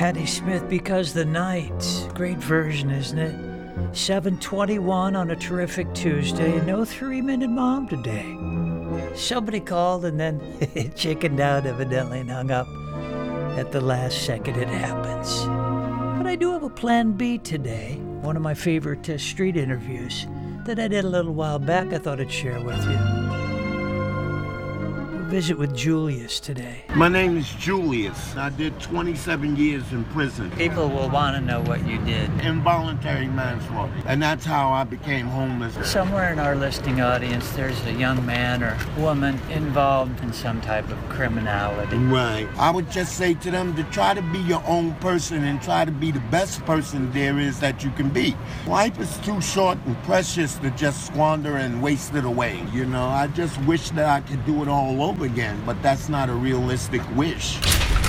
Patti Smith, Because the Night. Great version, isn't it? 7:21 on a terrific Tuesday, and no 3-minute mom today. Somebody called and then chickened out evidently and hung up at the last second. It happens. But I do have a plan B today. One of my favorite street interviews that I did a little while back I thought I'd share with you. Visit with Julius today. My name is Julius. I did 27 years in prison. People will want to know what you did. Involuntary manslaughter. And that's how I became homeless. Somewhere in our listening audience, there's a young man or woman involved in some type of criminality. Right. I would just say to them to try to be your own person and try to be the best person there is that you can be. Life is too short and precious to just squander and waste it away. I just wish that I could do it all over again, but that's not a realistic wish.